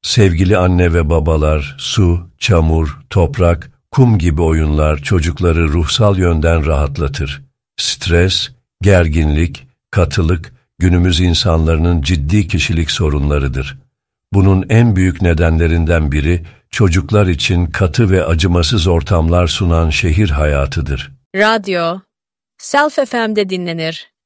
Sevgili anne ve babalar, su, çamur, toprak, kum gibi oyunlar çocukları ruhsal yönden rahatlatır. Stres, gerginlik, katılık, günümüz insanlarının ciddi kişilik sorunlarıdır. Bunun en büyük nedenlerinden biri, çocuklar için katı ve acımasız ortamlar sunan şehir hayatıdır. Radyo, Self FM'de dinlenir.